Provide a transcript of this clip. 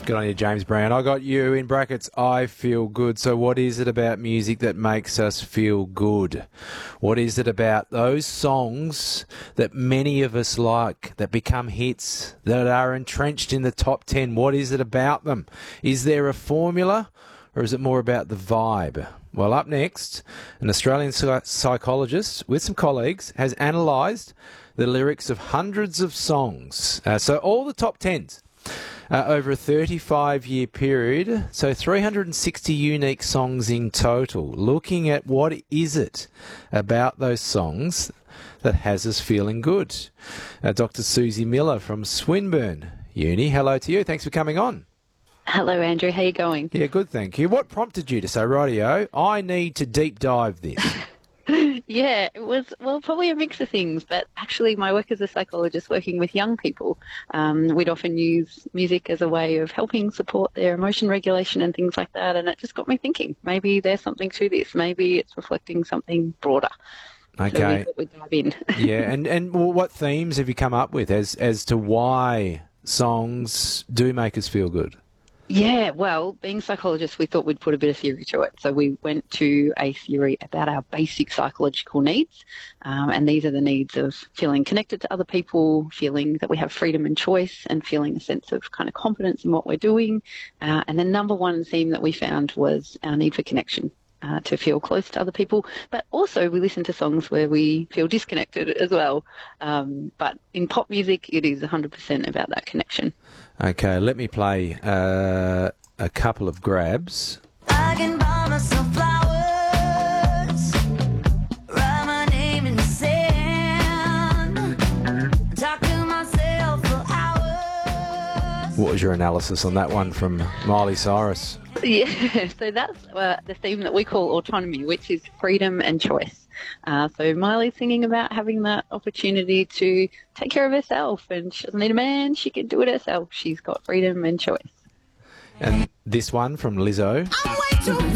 Good on you, James Brown. I got you in brackets. I feel good. So what is it about music that makes us feel good? What is it about those songs that many of us like, that become hits, that are entrenched in the top 10? What is it about them? Is there a formula, or is it more about the vibe? Well, up next, an Australian psychologist with some colleagues has analysed the lyrics of hundreds of songs. So all the top 10s. Over a 35-year period, so 360 unique songs in total, looking at what is it about those songs that has us feeling good. Dr. Susie Miller from Swinburne Uni, hello to you. Thanks for coming on. Hello, Andrew. How are you going? Yeah, good, thank you. What prompted you to say, rightio, I need to deep dive this? Yeah, it was, well, probably a mix of things, but actually my work as a psychologist working with young people, we'd often use music as a way of helping support their emotion regulation and things like that, and it just got me thinking, maybe there's something to this, maybe it's reflecting something broader. Okay. So we thought we'd dive in. Yeah, and what themes have you come up with as to why songs do make us feel good? Yeah, well, being psychologists, we thought we'd put a bit of theory to it. So we went to a theory about our basic psychological needs. And these are the needs of feeling connected to other people, feeling that we have freedom and choice, and feeling a sense of kind of confidence in what we're doing. And the number one theme that we found was our need for connection. To feel close to other people, but also we listen to songs where we feel disconnected as well. But in pop music, it is 100% about that connection. Okay, let me play a couple of grabs. I can buy myself flowers, write my name in the sand, talk to myself for hours. What was your analysis on that one from Miley Cyrus? Yeah, so that's the theme that we call autonomy, which is freedom and choice. So Miley's singing about having that opportunity to take care of herself, and she doesn't need a man, she can do it herself. She's got freedom and choice. And this one from Lizzo. I'm way too